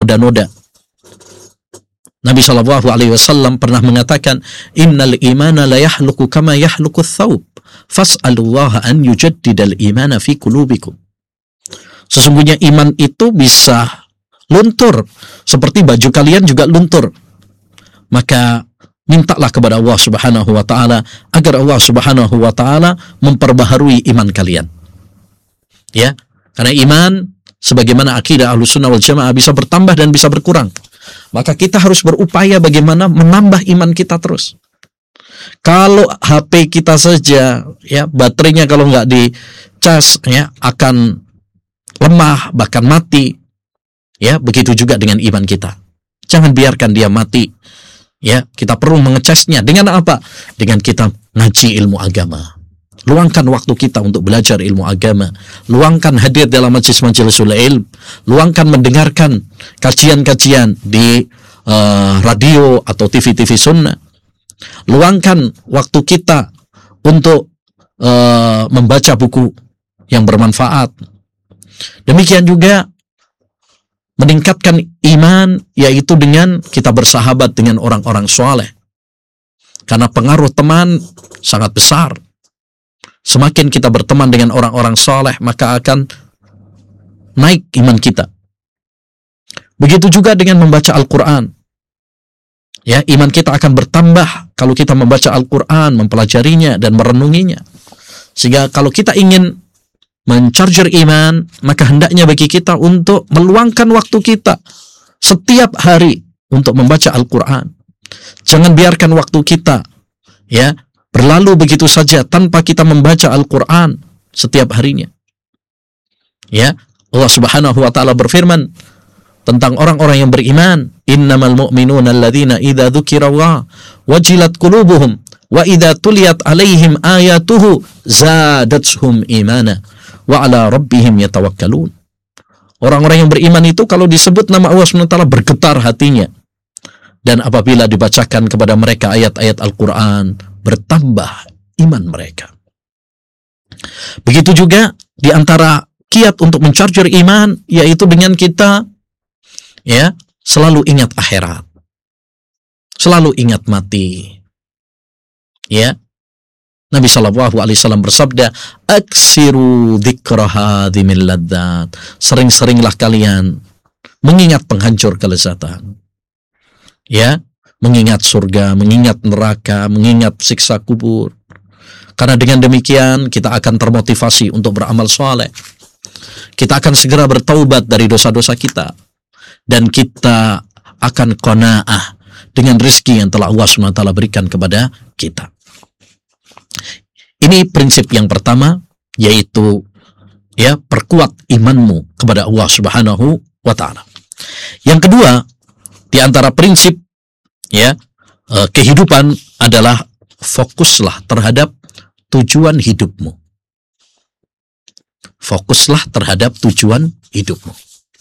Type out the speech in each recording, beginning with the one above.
noda-noda. Nabi SAW pernah mengatakan, innal imana la yahluku kama yahluku thawb, fas'alullaha an yujaddidal imana fi qulubikum. Sesungguhnya iman itu bisa luntur, seperti baju kalian juga luntur. Maka mintalah kepada Allah Subhanahu wa ta'ala agar Allah Subhanahu wa ta'ala memperbaharui iman kalian. Ya, karena iman sebagaimana akidah Ahlussunnah wal Jamaah bisa bertambah dan bisa berkurang. Maka kita harus berupaya bagaimana menambah iman kita terus. Kalau HP kita saja, ya, baterainya kalau nggak dicas, ya, akan lemah bahkan mati. Ya, begitu juga dengan iman kita. Jangan biarkan dia mati. Ya, kita perlu mengecasnya dengan apa? Dengan kita ngaji ilmu agama. Luangkan waktu kita untuk belajar ilmu agama. Luangkan hadir dalam majelis-majelis ilmu. Luangkan mendengarkan kajian-kajian di radio atau TV-TV sunnah. Luangkan waktu kita untuk membaca buku yang bermanfaat. Demikian juga meningkatkan iman, yaitu dengan kita bersahabat dengan orang-orang soleh. Karena pengaruh teman sangat besar. Semakin kita berteman dengan orang-orang soleh, maka akan naik iman kita. Begitu juga dengan membaca Al-Quran. Ya, iman kita akan bertambah kalau kita membaca Al-Quran, mempelajarinya dan merenunginya. Sehingga kalau kita ingin mencharger iman, maka hendaknya bagi kita untuk meluangkan waktu kita setiap hari untuk membaca Al-Quran. Jangan biarkan waktu kita, ya, berlalu begitu saja tanpa kita membaca Al-Quran setiap harinya. Ya, Allah Subhanahu wa ta'ala berfirman tentang orang-orang yang beriman, innamal mu'minuna alladzina idza dzukirallah wajilat qulubuhum wa idza tuliyat alaihim ayatuhu zadatuhum imana wa ala rabbihim yatawakkalun. Orang-orang yang beriman itu kalau disebut nama Allah SWT bergetar hatinya, dan apabila dibacakan kepada mereka ayat-ayat Al-Quran, bertambah iman mereka. Begitu juga di antara kiat untuk mencharger iman, yaitu dengan kita, ya, selalu ingat akhirat, selalu ingat mati. Ya, Nabi SAW bersabda, aksiru dzikra hadhimil ladzat. Sering-seringlah kalian mengingat penghancur kelezatan. Ya, mengingat surga, mengingat neraka, mengingat siksa kubur. Karena dengan demikian kita akan termotivasi untuk beramal soleh. Kita akan segera bertaubat dari dosa-dosa kita. Dan kita akan qanaah dengan rezeki yang telah Allah SWT berikan kepada kita. Ini prinsip yang pertama, yaitu, ya, perkuat imanmu kepada Allah Subhanahu wa ta'ala. Yang kedua, di antara prinsip, ya, kehidupan adalah fokuslah terhadap tujuan hidupmu. Fokuslah terhadap tujuan hidupmu.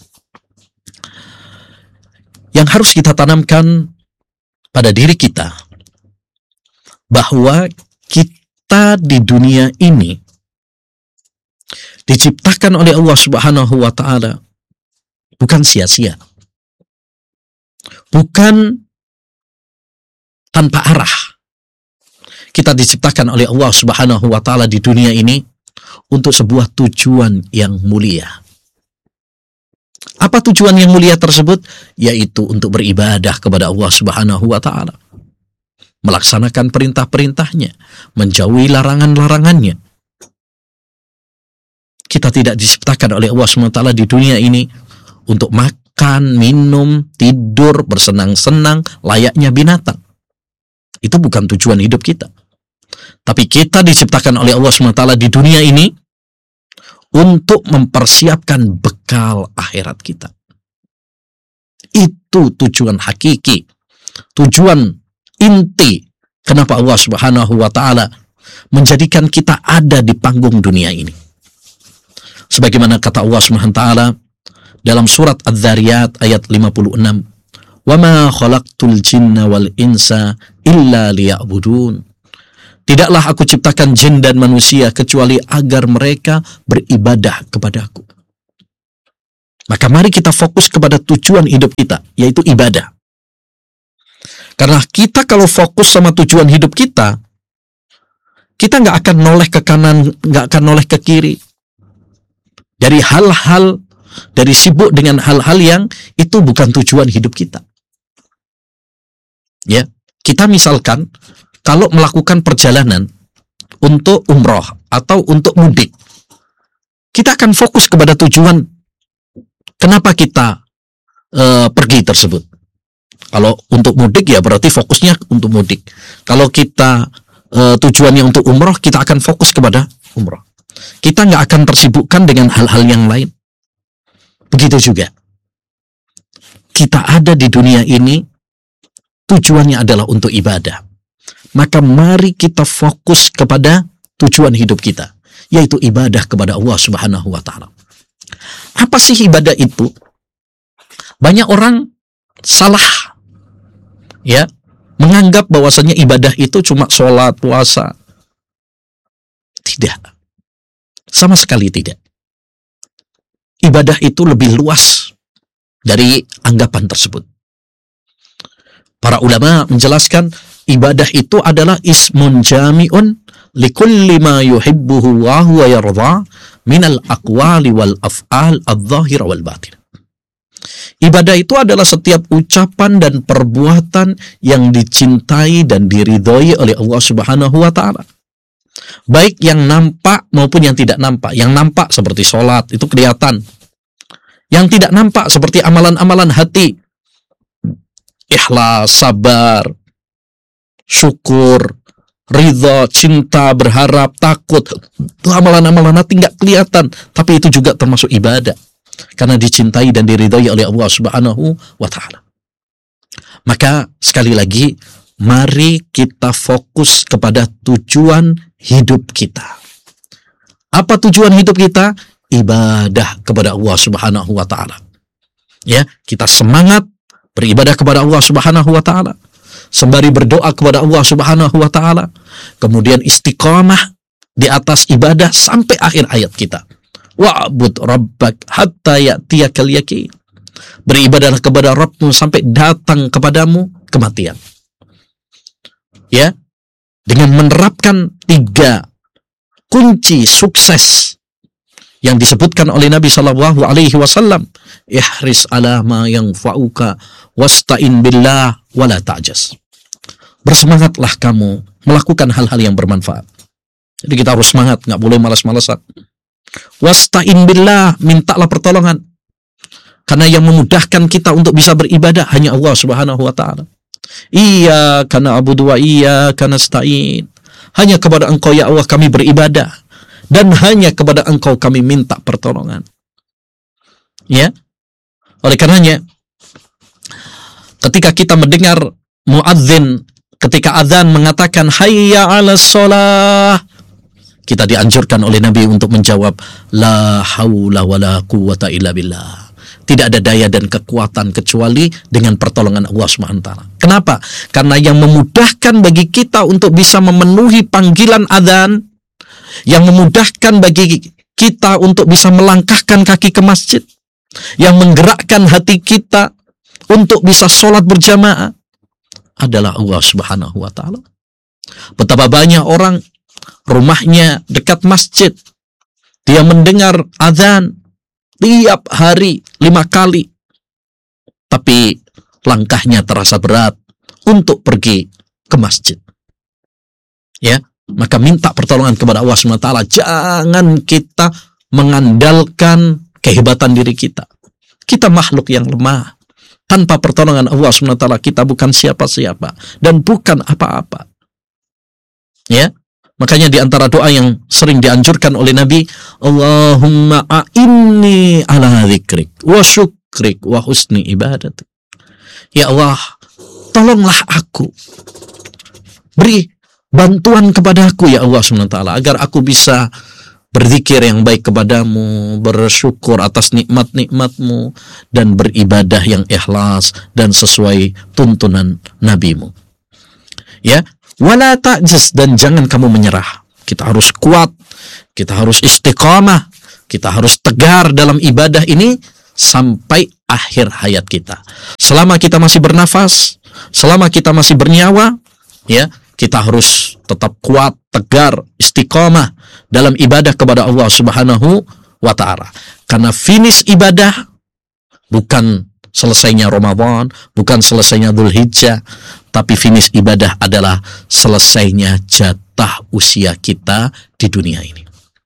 Yang harus kita tanamkan pada diri kita, bahwa kita di dunia ini diciptakan oleh Allah Subhanahu wa ta'ala bukan sia-sia, bukan tanpa arah. Kita diciptakan oleh Allah Subhanahu wa ta'ala di dunia ini untuk sebuah tujuan yang mulia. Apa tujuan yang mulia tersebut? Yaitu untuk beribadah kepada Allah Subhanahu wa ta'ala, melaksanakan perintah-perintahnya, menjauhi larangan-larangannya. Kita tidak diciptakan oleh Allah SWT di dunia ini untuk makan, minum, tidur, bersenang-senang layaknya binatang. Itu bukan tujuan hidup kita. Tapi kita diciptakan oleh Allah SWT di dunia ini untuk mempersiapkan bekal akhirat kita. Itu tujuan hakiki, tujuan inti kenapa Allah Subhanahu wa ta'ala menjadikan kita ada di panggung dunia ini. Sebagaimana kata Allah Subhanahu wa ta'ala dalam surat Adz-Dzariyat ayat 56, "Wa ma khalaqtul jinna wal insa illa liya'budun." Tidaklah aku ciptakan jin dan manusia kecuali agar mereka beribadah kepadaku. Maka mari kita fokus kepada tujuan hidup kita, yaitu ibadah. Karena kita kalau fokus sama tujuan hidup kita nggak akan noleh ke kanan, nggak akan noleh ke kiri. Dari sibuk dengan hal-hal yang itu bukan tujuan hidup kita. Ya, kita misalkan kalau melakukan perjalanan untuk umroh atau untuk mudik, kita akan fokus kepada tujuan kenapa kita pergi tersebut. Kalau untuk mudik ya berarti fokusnya untuk mudik. Kalau kita tujuannya untuk umroh, kita akan fokus kepada umroh. Kita nggak akan tersibukkan dengan hal-hal yang lain. Begitu juga. Kita ada di dunia ini, tujuannya adalah untuk ibadah. Maka mari kita fokus kepada tujuan hidup kita, yaitu ibadah kepada Allah Subhanahu wa Ta'ala. Apa sih ibadah itu? Banyak orang salah, ya, menganggap bahwasanya ibadah itu cuma sholat, puasa. Tidak. Sama sekali tidak. Ibadah itu lebih luas dari anggapan tersebut. Para ulama menjelaskan ibadah itu adalah ismun jami'un likulli ma yuhibbuhu Allahu wa yarda minal aqwali wal af'al adh-dhahira wal batin. Ibadah itu adalah setiap ucapan dan perbuatan yang dicintai dan diridhoi oleh Allah Subhanahu wa Ta'ala. Baik yang nampak maupun yang tidak nampak. Yang nampak seperti sholat, itu kelihatan. Yang tidak nampak seperti amalan-amalan hati. Ikhlas, sabar, syukur, ridha, cinta, berharap, takut. Itu amalan-amalan hati nggak kelihatan. Tapi itu juga termasuk ibadah. Karena dicintai dan diridhai oleh Allah Subhanahu wa Ta'ala. Maka sekali lagi, mari kita fokus kepada tujuan hidup kita. Apa tujuan hidup kita? Ibadah kepada Allah Subhanahu wa Ta'ala. Ya, kita semangat beribadah kepada Allah Subhanahu wa Ta'ala, sembari berdoa kepada Allah Subhanahu wa Ta'ala, kemudian istiqamah di atas ibadah sampai akhir ayat kita. Wa'bud rabbak hatta ya'tiyakal yaqin. Beribadahlah kepada Rabbmu sampai datang kepadamu kematian. Ya, dengan menerapkan 3 kunci sukses yang disebutkan oleh Nabi Shallallahu Alaihi Wasallam. Ihris ala ma yanfa'uka wasta'in billah wala ta'jas. Bersemangatlah kamu melakukan hal-hal yang bermanfaat. Jadi kita harus semangat, nggak boleh malas-malasan. Wasta'in billah, mintalah pertolongan. Karena yang memudahkan kita untuk bisa beribadah hanya Allah Subhanahu wa Ta'ala. Iyyaka na'budu wa iyyaka nasta'in. Hanya kepada Engkau ya Allah kami beribadah, dan hanya kepada Engkau kami minta pertolongan. Ya. Oleh karenanya, ketika kita mendengar muadzin ketika azan mengatakan hayya 'alas shalah, kita dianjurkan oleh Nabi untuk menjawab la haula wala quwwata illa billah. Tidak ada daya dan kekuatan kecuali dengan pertolongan Allah SWT. Kenapa? Karena yang memudahkan bagi kita untuk bisa memenuhi panggilan azan, yang memudahkan bagi kita untuk bisa melangkahkan kaki ke masjid, yang menggerakkan hati kita untuk bisa sholat berjamaah adalah Allah Subhanahu wa Ta'ala. Betapa banyak orang rumahnya dekat masjid, dia mendengar azan tiap hari 5 kali, tapi langkahnya terasa berat untuk pergi ke masjid. Ya, maka minta pertolongan kepada Allah SWT. Jangan kita mengandalkan kehebatan diri kita. Kita makhluk yang lemah. Tanpa pertolongan Allah SWT kita bukan siapa-siapa dan bukan apa-apa. Ya, makanya di antara doa yang sering dianjurkan oleh Nabi, Allahumma a'inni ala dzikrik wa syukrik wa husni ibadatik. Ya Allah, tolonglah aku. Beri bantuan kepadaku ya Allah SWT agar aku bisa berzikir yang baik kepadamu, bersyukur atas nikmat-nikmatmu, dan beribadah yang ikhlas dan sesuai tuntunan nabimu. Ya, wala ta'jaz, dan jangan kamu menyerah. Kita harus kuat, kita harus istiqamah, kita harus tegar dalam ibadah ini sampai akhir hayat kita. Selama kita masih bernafas, selama kita masih bernyawa, ya, kita harus tetap kuat, tegar, istiqomah dalam ibadah kepada Allah Subhanahu wa ta'ala. Karena finish ibadah bukan selesainya Ramadan, bukan selesainya Dzulhijjah, tapi finish ibadah adalah selesainya jatah usia kita di dunia ini.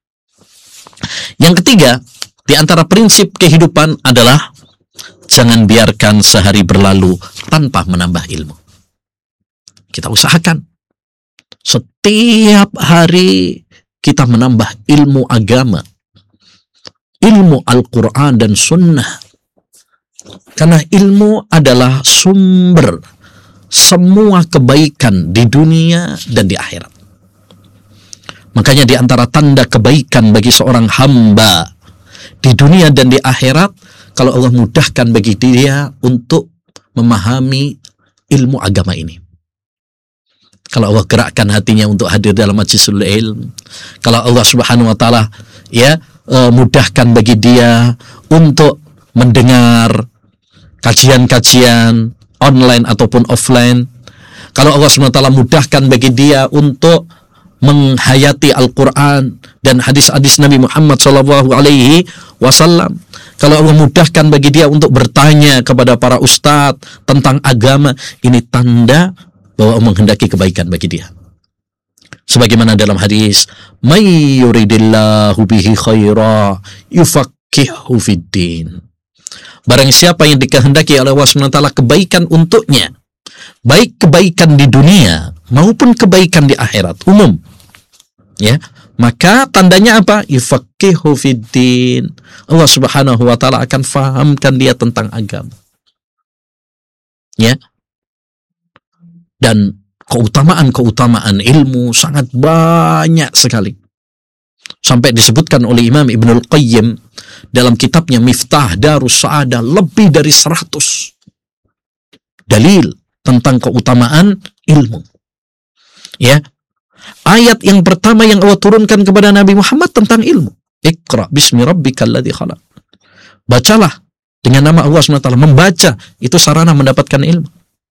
Yang ketiga, di antara prinsip kehidupan adalah jangan biarkan sehari berlalu tanpa menambah ilmu. Kita usahakan setiap hari kita menambah ilmu agama, ilmu Al-Quran dan Sunnah. Karena ilmu adalah sumber semua kebaikan di dunia dan di akhirat. Makanya di antara tanda kebaikan bagi seorang hamba di dunia dan di akhirat, kalau Allah mudahkan bagi dia untuk memahami ilmu agama ini. Kalau Allah gerakkan hatinya untuk hadir dalam majlisul ilm, kalau Allah Subhanahu wa ta'ala mudahkan bagi dia untuk mendengar kajian-kajian online ataupun offline, kalau Allah Subhanahu wa ta'ala mudahkan bagi dia untuk menghayati Al-Quran dan hadis-hadis Nabi Muhammad SAW, kalau Allah mudahkan bagi dia untuk bertanya kepada para ustadz tentang agama, ini tanda bahwa Allah menghendaki kebaikan bagi dia. Sebagaimana dalam hadis, "May yuridillahu bihi khaira yufaqihu fiddin." Barang siapa yang dikehendaki oleh Allah SWT kebaikan untuknya, baik kebaikan di dunia maupun kebaikan di akhirat umum, ya, maka tandanya apa? Yufaqihu fiddin. Allah Subhanahu wa ta'ala akan fahamkan dia tentang agama. Ya. Dan keutamaan-keutamaan ilmu sangat banyak sekali. Sampai disebutkan oleh Imam Ibnul Qayyim dalam kitabnya Miftah Darus Sa'adah, lebih dari 100 dalil tentang keutamaan ilmu. Ya. Ayat yang pertama yang Allah turunkan kepada Nabi Muhammad tentang ilmu. Iqra bismi rabbikal ladzi khalaq. Bacalah dengan nama Allah SWT. Membaca itu sarana mendapatkan ilmu.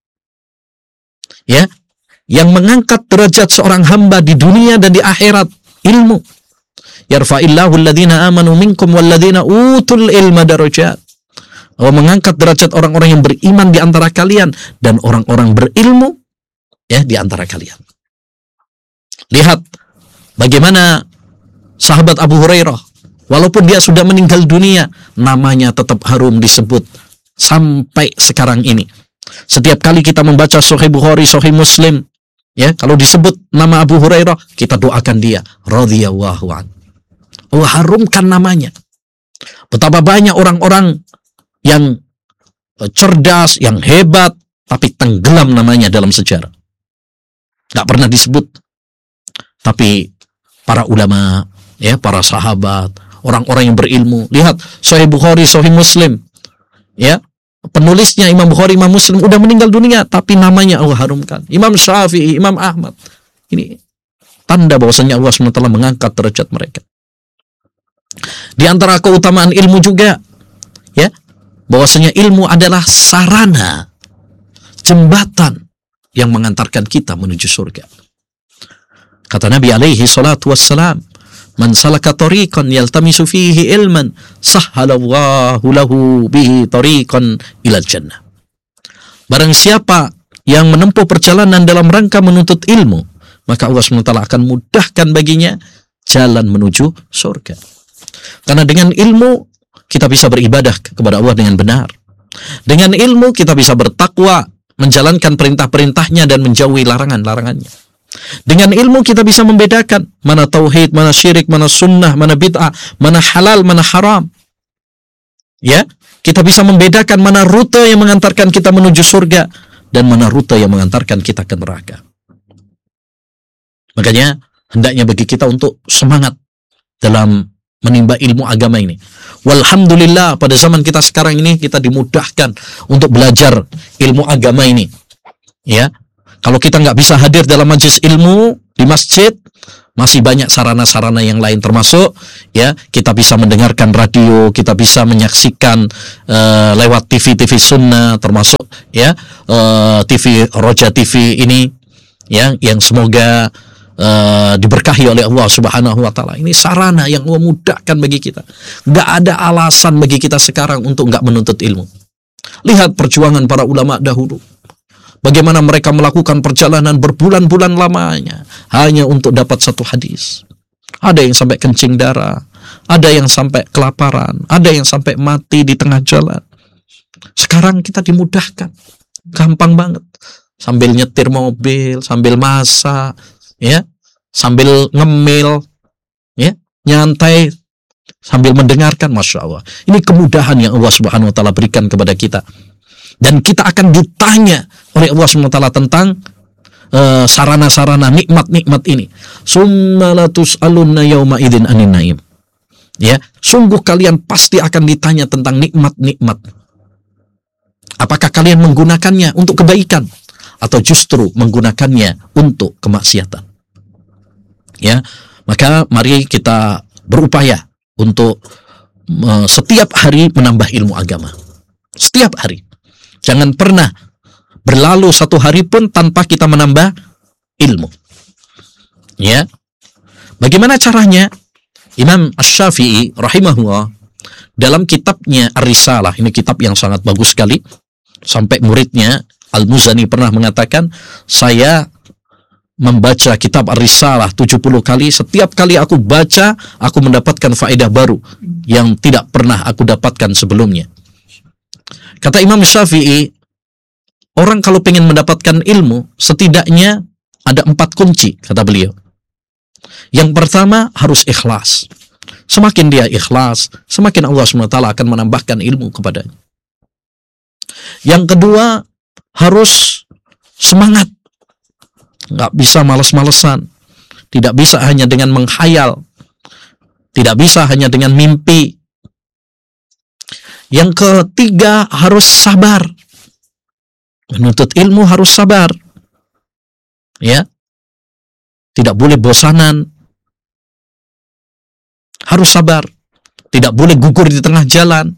Ya, yang mengangkat derajat seorang hamba di dunia dan di akhirat, ilmu. Yarfa'illahu alladhina amanu minkum walladhina utul ilma darajat. Allah mengangkat derajat orang-orang yang beriman di antara kalian dan orang-orang berilmu, ya, di antara kalian. Lihat bagaimana sahabat Abu Hurairah, walaupun dia sudah meninggal dunia, namanya tetap harum disebut sampai sekarang ini. Setiap kali kita membaca Sahih Bukhari, Sahih Muslim, ya, kalau disebut nama Abu Hurairah, kita doakan dia, radhiyallahu anhu. Allah harumkan namanya. Betapa banyak orang-orang yang cerdas, yang hebat, tapi tenggelam namanya dalam sejarah. Gak pernah disebut. Tapi para ulama, ya, para sahabat, orang-orang yang berilmu. Lihat Sahih Bukhari, Sahih Muslim, ya, penulisnya Imam Bukhari, Imam Muslim udah meninggal dunia, tapi namanya Allah harumkan. Imam Syafi'i, Imam Ahmad. Ini tanda bahwasanya Allah SWT mengangkat derajat mereka. Di antara keutamaan ilmu juga, ya, bahwasanya ilmu adalah sarana, jembatan yang mengantarkan kita menuju surga. Kata Nabi alaihi salatu wassalam, "Man salaka tariqan yaltamisu fihi ilman, sahhalallahu lahu bihi tariqan ilal jannah." Barang siapa yang menempuh perjalanan dalam rangka menuntut ilmu, maka Allah SWT akan mudahkan baginya jalan menuju surga. Karena dengan ilmu kita bisa beribadah kepada Allah dengan benar. Dengan ilmu kita bisa bertakwa, menjalankan perintah-perintahnya dan menjauhi larangan-larangannya. Dengan ilmu kita bisa membedakan mana tauhid, mana syirik, mana sunnah, mana bid'ah, mana halal, mana haram. Ya, kita bisa membedakan mana rute yang mengantarkan kita menuju surga dan mana rute yang mengantarkan kita ke neraka. Makanya hendaknya bagi kita untuk semangat dalam menimba ilmu agama ini. Walhamdulillah pada zaman kita sekarang ini kita dimudahkan untuk belajar ilmu agama ini. Ya. Kalau kita nggak bisa hadir dalam majelis ilmu, Di masjid masih banyak sarana-sarana yang lain, termasuk ya kita bisa mendengarkan radio, kita bisa menyaksikan lewat TV sunnah, termasuk ya TV Roja TV ini ya, yang semoga diberkahi oleh Allah Subhanahu wa taala. Ini sarana yang memudahkan bagi kita. Nggak ada alasan bagi kita sekarang untuk nggak menuntut ilmu. Lihat perjuangan para ulama dahulu. Bagaimana mereka melakukan perjalanan berbulan-bulan lamanya hanya untuk dapat satu hadis. Ada yang sampai kencing darah, ada yang sampai kelaparan, ada yang sampai mati di tengah jalan. Sekarang kita dimudahkan, gampang banget. Sambil nyetir mobil, sambil masak, ya, sambil ngemil, ya, nyantai, sambil mendengarkan, Masya Allah. Ini kemudahan yang Allah Subhanahu Wa Taala berikan kepada kita. Dan kita akan ditanya oleh Allah SWT tentang sarana-sarana nikmat-nikmat ini. Summa latus'alunna yawma idzin anin naim. Ya, sungguh kalian pasti akan ditanya tentang nikmat-nikmat. Apakah kalian menggunakannya untuk kebaikan atau justru menggunakannya untuk kemaksiatan? Ya, maka mari kita berupaya untuk setiap hari menambah ilmu agama. Setiap hari. Jangan pernah berlalu satu hari pun tanpa kita menambah ilmu. Ya. Bagaimana caranya? Imam Asy-Syafi'i rahimahullah dalam kitabnya Ar-Risalah, ini kitab yang sangat bagus sekali, sampai muridnya Al-Muzani pernah mengatakan, saya membaca kitab Ar-Risalah 70 kali, setiap kali aku baca, aku mendapatkan faedah baru yang tidak pernah aku dapatkan sebelumnya. Kata Imam Syafi'i, orang kalau pengen mendapatkan ilmu, setidaknya ada 4 kunci, kata beliau. Yang pertama, harus ikhlas. Semakin dia ikhlas, semakin Allah SWT akan menambahkan ilmu kepadanya. Yang kedua, harus semangat. Nggak bisa malas-malesan. Tidak bisa hanya dengan menghayal. Tidak bisa hanya dengan mimpi. Yang ketiga, harus sabar. Menuntut ilmu harus sabar. Ya. Tidak boleh bosanan. Harus sabar. Tidak boleh gugur di tengah jalan.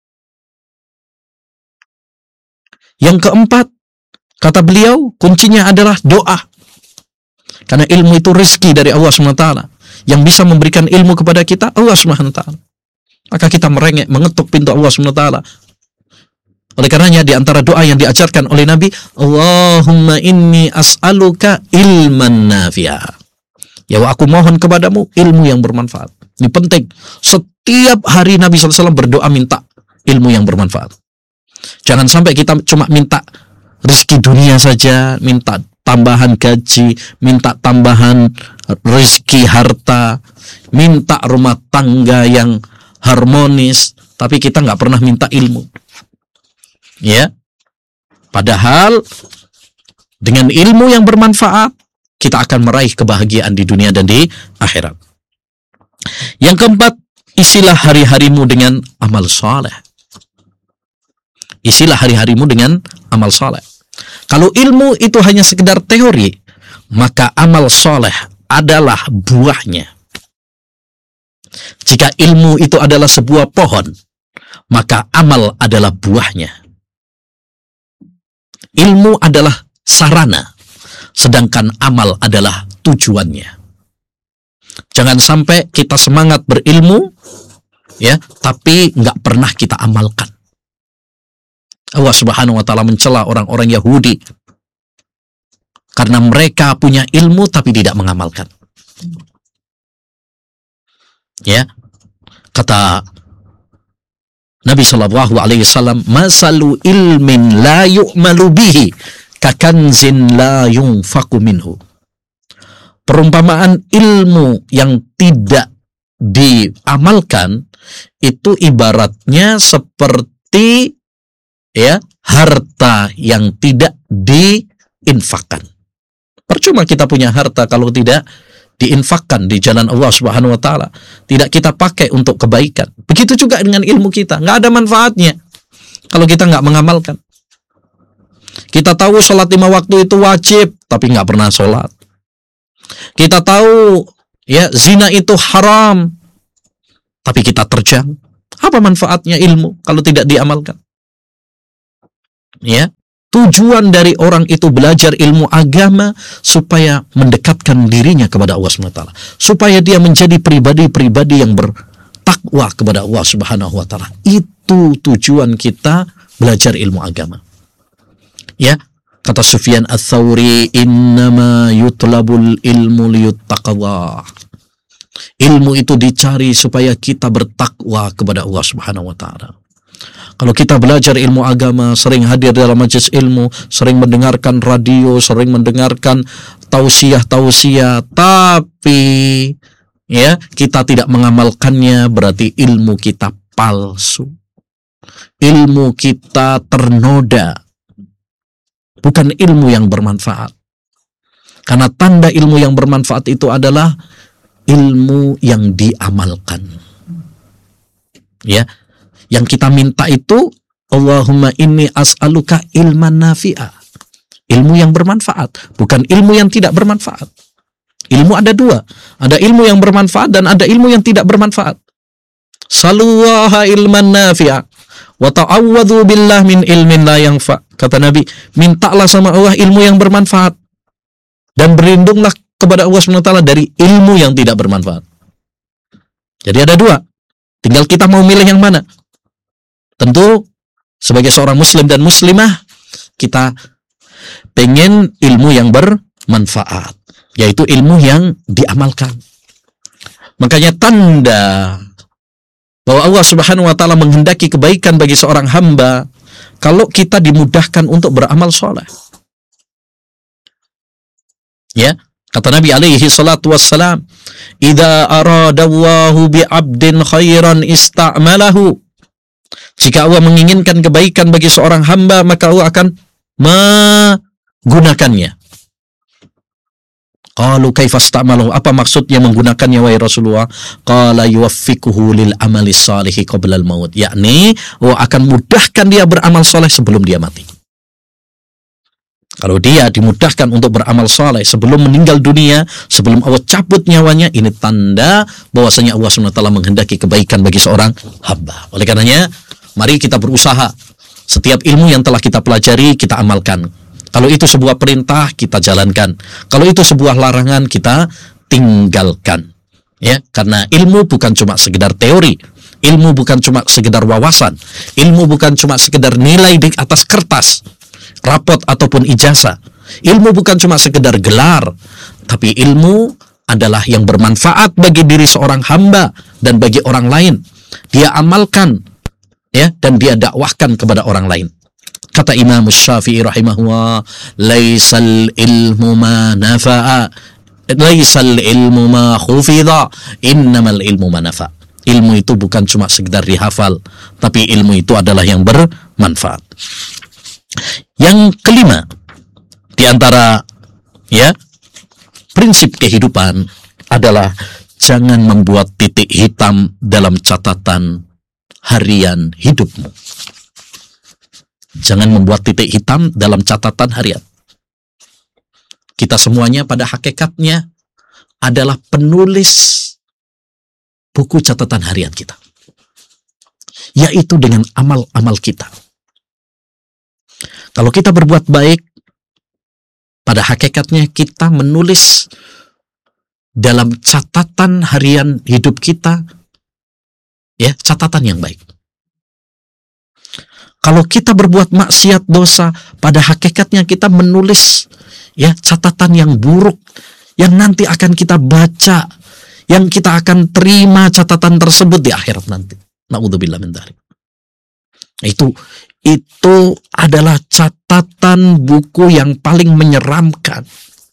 Yang keempat, kata beliau, kuncinya adalah doa. Karena ilmu itu rezeki dari Allah SWT. Yang bisa memberikan ilmu kepada kita, Allah SWT. Maka kita merengek, mengetuk pintu Allah SWT. Oleh karenanya di antara doa yang diajarkan oleh Nabi, Allahumma inni as'aluka ilman nafi'a. Ya aku mohon kepadamu ilmu yang bermanfaat. Ini penting. Setiap hari Nabi SAW berdoa minta ilmu yang bermanfaat. Jangan sampai kita cuma minta rezeki dunia saja, minta tambahan gaji, minta tambahan rezeki harta, minta rumah tangga yang harmonis, tapi kita nggak pernah minta ilmu. Ya, padahal dengan ilmu yang bermanfaat kita akan meraih kebahagiaan di dunia dan di akhirat. Yang keempat, isilah hari-harimu dengan amal saleh. Isilah hari-harimu dengan amal saleh. Kalau ilmu itu hanya sekedar teori, maka amal saleh adalah buahnya. Jika ilmu itu adalah sebuah pohon, maka amal adalah buahnya. Ilmu adalah sarana, sedangkan amal adalah tujuannya. Jangan sampai kita semangat berilmu, ya, tapi nggak pernah kita amalkan. Allah Subhanahu wa Ta'ala mencela orang-orang Yahudi karena mereka punya ilmu tapi tidak mengamalkan. Ya, kata Nabi Shallallahu Alaihi Wasallam, masalu ilmin la yu'malu bihi kakanzin la yunfaku minhu. Perumpamaan ilmu yang tidak diamalkan itu ibaratnya seperti ya harta yang tidak diinfakkan. Percuma kita punya harta kalau tidak diinfakkan di jalan Allah Subhanahu wa Ta'ala, tidak kita pakai untuk kebaikan. Begitu juga dengan ilmu kita, nggak ada manfaatnya kalau kita nggak mengamalkan. Kita tahu sholat 5 waktu itu wajib, tapi nggak pernah sholat. Kita tahu ya zina itu haram, tapi kita terjang. Apa manfaatnya ilmu kalau tidak diamalkan? Ya, tujuan dari orang itu belajar ilmu agama supaya mendekatkan dirinya kepada Allah SWT, supaya dia menjadi pribadi-pribadi yang bertakwa kepada Allah Subhanahu wa taala. Itu tujuan kita belajar ilmu agama. Ya, kata Sufyan Ats-Tsauri, innama yutlabul ilmu liyuttaqwa. Ilmu itu dicari supaya kita bertakwa kepada Allah Subhanahu wa taala. Kalau kita belajar ilmu agama, sering hadir dalam majelis ilmu, sering mendengarkan radio, sering mendengarkan tausiah-tausiah, tapi ya kita tidak mengamalkannya, berarti ilmu kita palsu. Ilmu kita ternoda. Bukan ilmu yang bermanfaat. Karena tanda ilmu yang bermanfaat itu adalah ilmu yang diamalkan. Ya, yang kita minta itu, Allahumma inni as'aluka ilman nafi'a. Ilmu yang bermanfaat, bukan ilmu yang tidak bermanfaat. Ilmu ada dua. Ada ilmu yang bermanfaat dan ada ilmu yang tidak bermanfaat. Saluwaha ilman nafi'a wa ta'awwadhu billah min ilmin la yanfa. Kata Nabi, mintalah sama Allah ilmu yang bermanfaat dan berlindunglah kepada Allah SWT dari ilmu yang tidak bermanfaat. Jadi ada dua. Tinggal kita mau milih yang mana. Tentu sebagai seorang muslim dan muslimah, kita pengen ilmu yang bermanfaat, yaitu ilmu yang diamalkan. Makanya tanda bahwa Allah Subhanahu wa taala menghendaki kebaikan bagi seorang hamba kalau kita dimudahkan untuk beramal soleh. Ya, kata Nabi alaihi salatu wassalam, "Idza aradallahu bi'abdin khairan ista'malahu." Jika Allah menginginkan kebaikan bagi seorang hamba, maka Allah akan menggunakannya. Qalu kaifa ista'malahu? Apa maksudnya menggunakannya wahai Rasulullah? Qala yuwaffiquhu lil amali shalihi qabla al maut. Yakni Allah akan mudahkan dia beramal saleh sebelum dia mati. Kalau dia dimudahkan untuk beramal saleh sebelum meninggal dunia, sebelum Allah cabut nyawanya, ini tanda bahwasanya Allah SWT menghendaki kebaikan bagi seorang hamba. Oleh karenanya, mari kita berusaha. Setiap ilmu yang telah kita pelajari, kita amalkan. Kalau itu sebuah perintah, kita jalankan. Kalau itu sebuah larangan, kita tinggalkan. Ya, karena ilmu bukan cuma sekedar teori. Ilmu bukan cuma sekedar wawasan. Ilmu bukan cuma sekedar nilai di atas kertas, rapot ataupun ijazah. Ilmu bukan cuma sekedar gelar, tapi ilmu adalah yang bermanfaat bagi diri seorang hamba dan bagi orang lain. Dia amalkan, ya, dan dia dakwahkan kepada orang lain. Kata Imam Syafi'i rahimahullah, laisal ilmu ma nafa'a, laisal ilmu ma khufidha, innamal ilmu ma nafa'. Ilmu itu bukan cuma sekedar dihafal, tapi ilmu itu adalah yang bermanfaat. Yang kelima, di antara ya prinsip kehidupan adalah jangan membuat titik hitam dalam catatan harian hidupmu. Jangan membuat titik hitam dalam catatan harian. Kita semuanya pada hakikatnya adalah penulis buku catatan harian kita, yaitu dengan amal-amal kita. Kalau kita berbuat baik, pada hakikatnya kita menulis dalam catatan harian hidup kita, ya, catatan yang baik. Kalau kita berbuat maksiat dosa, pada hakikatnya kita menulis, ya, catatan yang buruk yang nanti akan kita baca, yang kita akan terima catatan tersebut di akhirat nanti. Na'udzubillah min dzalik. Itu adalah catatan buku yang paling menyeramkan.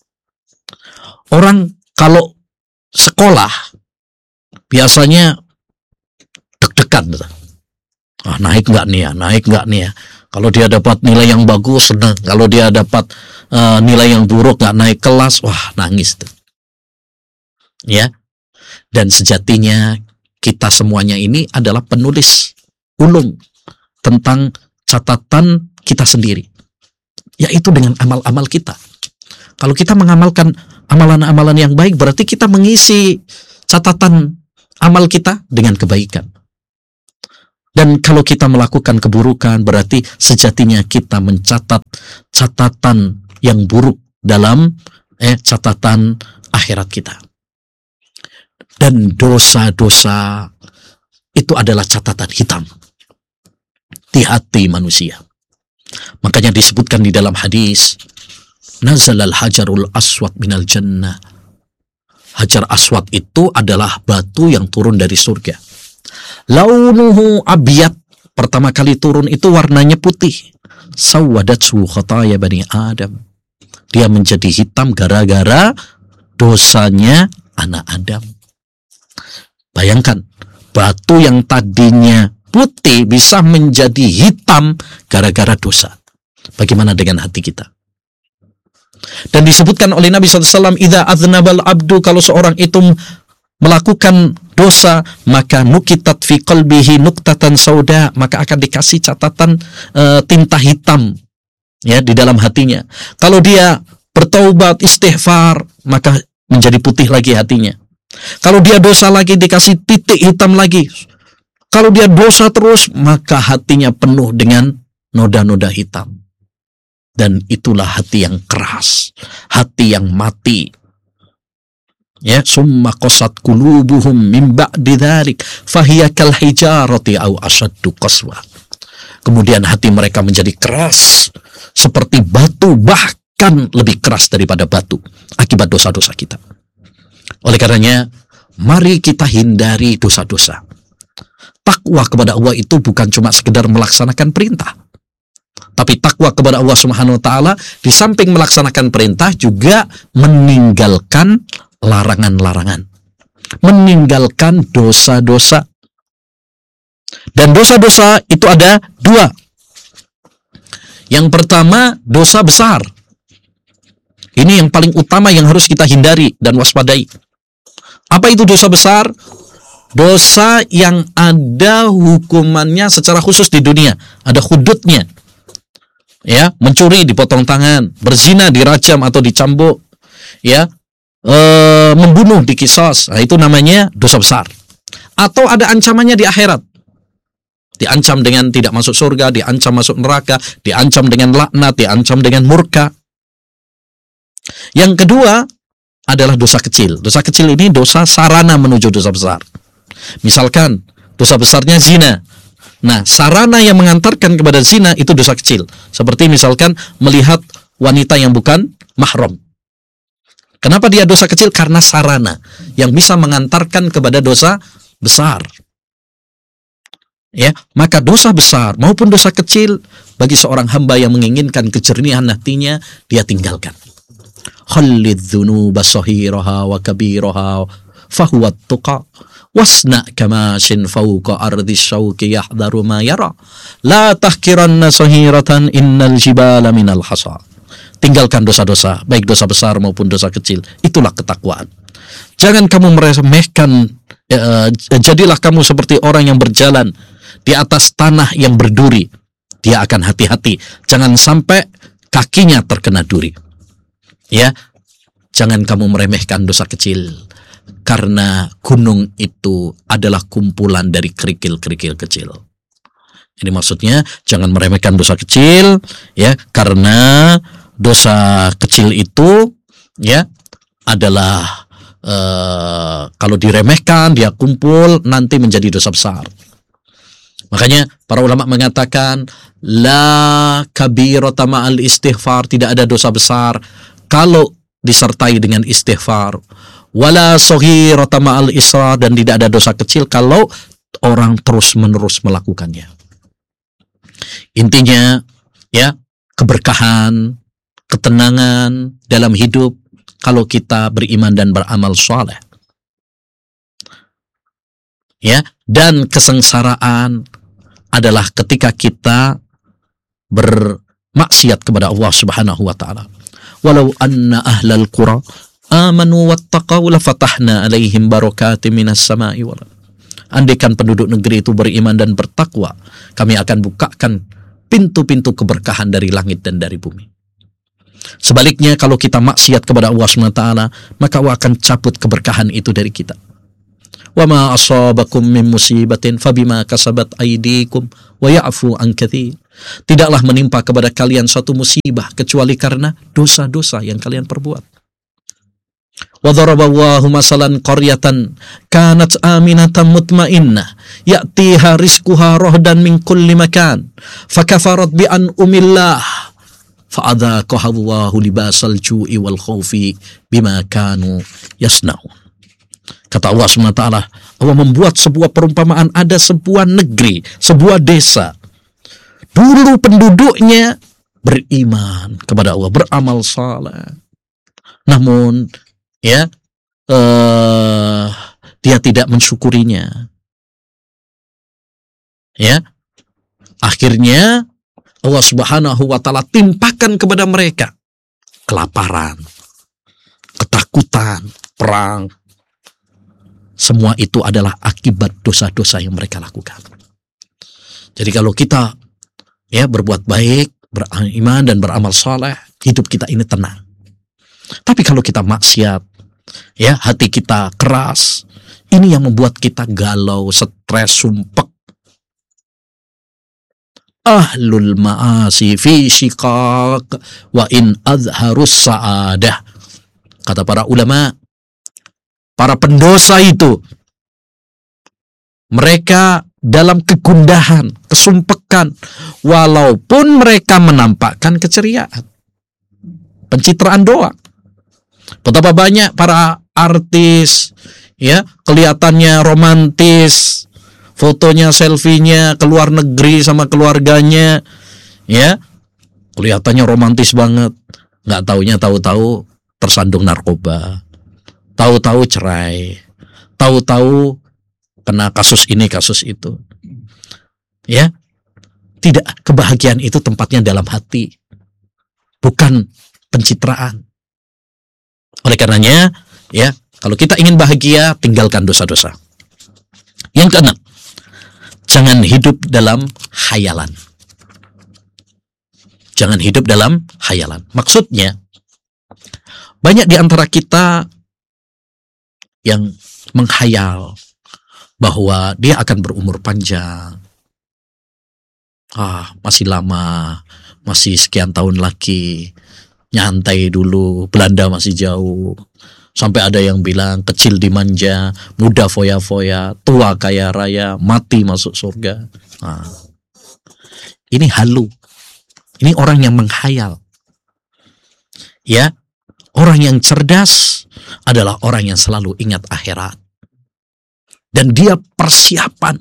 Orang kalau sekolah biasanya deg-degan. Naik nggak nih ya, naik nggak nih ya. Kalau dia dapat nilai yang bagus, senang. Kalau dia dapat nilai yang buruk, nggak naik kelas, wah nangis tuh. Ya, dan sejatinya kita semuanya ini adalah penulis ulung tentang catatan kita sendiri, yaitu dengan amal-amal kita. Kalau kita mengamalkan amalan-amalan yang baik, berarti kita mengisi catatan amal kita dengan kebaikan. Dan kalau kita melakukan keburukan, berarti sejatinya kita mencatat catatan yang buruk dalam catatan akhirat kita. Dan dosa-dosa itu adalah catatan hitam di hati manusia. Makanya disebutkan di dalam hadis, nazalal hajarul aswad minal jannah. Hajar aswad itu adalah batu yang turun dari surga. Launuhu abiyat, pertama kali turun itu warnanya putih. Sawadatsu khataya bani Adam. Dia menjadi hitam gara-gara dosanya anak Adam. Bayangkan, batu yang tadinya putih bisa menjadi hitam gara-gara dosa. Bagaimana dengan hati kita? Dan disebutkan oleh Nabi SAW, idza aznabal abdu, kalau seorang itu melakukan dosa, maka nukitat fi qalbihi nuktatan sauda, maka akan dikasih catatan tinta hitam ya di dalam hatinya. Kalau dia bertaubat, istighfar, maka menjadi putih lagi hatinya. Kalau dia dosa lagi, dikasih titik hitam lagi. Kalau dia dosa terus, maka hatinya penuh dengan noda-noda hitam. Dan itulah hati yang keras, hati yang mati. Ya, summa qasat qulubuhum min ba'di dzalik fahiya kal hijarati aw ashaddu qaswa. Kemudian hati mereka menjadi keras seperti batu, bahkan lebih keras daripada batu akibat dosa-dosa kita. Oleh karenanya, mari kita hindari dosa-dosa. Takwa kepada Allah itu bukan cuma sekedar melaksanakan perintah. Tapi takwa kepada Allah Subhanahu wa taala di samping melaksanakan perintah juga meninggalkan larangan-larangan. Meninggalkan dosa-dosa. Dan dosa-dosa itu ada dua. Yang pertama, dosa besar. Ini yang paling utama yang harus kita hindari dan waspadai. Apa itu dosa besar? Dosa yang ada hukumannya secara khusus di dunia. Ada hududnya. Ya, mencuri dipotong tangan, berzina dirajam atau dicambuk, ya, membunuh dikisos. Nah, itu namanya dosa besar. Atau ada ancamannya di akhirat. Diancam dengan tidak masuk surga, diancam masuk neraka, diancam dengan laknat, diancam dengan murka. Yang kedua adalah dosa kecil. Dosa kecil ini dosa sarana menuju dosa besar. Misalkan dosa besarnya zina. Nah, sarana yang mengantarkan kepada zina itu dosa kecil. Seperti misalkan melihat wanita yang bukan mahram. Kenapa dia dosa kecil? Karena sarana yang bisa mengantarkan kepada dosa besar. Ya, maka dosa besar maupun dosa kecil bagi seorang hamba yang menginginkan kejernihan hatinya, dia tinggalkan. Khallid dzunuba saghiraha wa kabiraha fahuwa tuqa. Wasna kamashin fawqa ardi syauki yahdaru ma yara. La tahkiranna sahiratan innal jibala minal hasa. Tinggalkan dosa-dosa, baik dosa besar maupun dosa kecil. Itulah ketakwaan. Jangan kamu meremehkan, jadilah kamu seperti orang yang berjalan di atas tanah yang berduri. Dia akan hati-hati. Jangan sampai kakinya terkena duri. Ya, jangan kamu meremehkan dosa kecil. Karena gunung itu adalah kumpulan dari kerikil-kerikil kecil. Ini maksudnya jangan meremehkan dosa kecil, ya, karena dosa kecil itu, ya, adalah kalau diremehkan dia kumpul nanti menjadi dosa besar. Makanya para ulama mengatakan la kabirata ma'al istighfar, tidak ada dosa besar kalau disertai dengan istighfar. Wala saghirata ma'al israr, dan tidak ada dosa kecil kalau orang terus-menerus melakukannya. Intinya, ya, keberkahan, ketenangan dalam hidup kalau kita beriman dan beramal saleh. Ya, dan kesengsaraan adalah ketika kita bermaksiat kepada Allah Subhanahu wa taala. Walau anna ahlal qura amanu wattaqaw lafatahna alaihim barakatim minas sama'i wal ardh. Andaikan penduduk negeri itu beriman dan bertakwa, kami akan bukakan pintu-pintu keberkahan dari langit dan dari bumi. Sebaliknya kalau kita maksiat kepada Allah SWT, maka Allah akan cabut keberkahan itu dari kita. Wa ma asabakum min musibatin fabima kasabat aydikum wa ya'fu an katsir. Tidaklah menimpa kepada kalian suatu musibah kecuali karena dosa-dosa yang kalian perbuat. Wa daraballahu masalan qaryatan kanat aminatan mutmainnah ya'tiha rizquha rahdan min kulli makan fakafarat bi an'umillah fa'adzaqahallahu libasal ju'i wal khaufi bima kanu yasna'un. Kata Allah SWT, Allah membuat sebuah perumpamaan, ada sebuah negeri, sebuah desa. Dulu penduduknya beriman kepada Allah, beramal saleh. Namun, ya, dia tidak mensyukurinya. Ya, akhirnya Allah Subhanahu wa Ta'ala timpakan kepada mereka kelaparan, ketakutan, perang. Semua itu adalah akibat dosa-dosa yang mereka lakukan. Jadi kalau kita ya berbuat baik, beriman dan beramal saleh, hidup kita ini tenang. Tapi kalau kita maksiat, ya hati kita keras, ini yang membuat kita galau, stres, sumpek. Ahlul ma'asi fi shiqaq wa in azharus sa'adah. Kata para ulama, para pendosa itu, mereka dalam kegundahan, kesumpekan, walaupun mereka menampakkan keceriaan, pencitraan doang. Betapa banyak para artis, ya kelihatannya romantis, fotonya, selfie-nya keluar negeri sama keluarganya, ya kelihatannya romantis banget. Nggak taunya tahu-tahu tersandung narkoba. Tahu-tahu cerai, tahu-tahu kena kasus ini, kasus itu. Ya, tidak, kebahagiaan itu tempatnya dalam hati, bukan pencitraan. Oleh karenanya, ya, kalau kita ingin bahagia, tinggalkan dosa-dosa. Yang keenam, jangan hidup dalam khayalan. Jangan hidup dalam khayalan. Maksudnya, banyak di antara kita yang menghayal bahwa dia akan berumur panjang. Masih lama, masih sekian tahun lagi, nyantai dulu, Belanda masih jauh. Sampai ada yang bilang kecil dimanja, muda foya-foya, tua kaya raya, mati masuk surga. Ini halu. Ini orang yang menghayal. Ya, orang yang cerdas adalah orang yang selalu ingat akhirat. Dan dia persiapan.